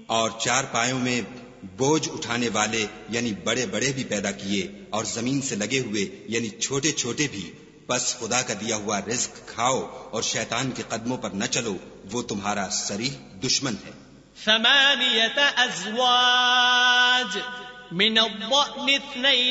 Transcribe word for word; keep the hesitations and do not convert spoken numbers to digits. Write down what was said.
और चार पायों में बोझ उठाने वाले यानी बड़े बड़े भी पैदा किए, और जमीन से लगे हुए यानी छोटे छोटे भी। बस खुदा का दिया हुआ रिज्क खाओ और शैतान के कदमों पर न चलो, वो तुम्हारा सरीह दुश्मन है। ثمانية أزواج من الضأن اثنين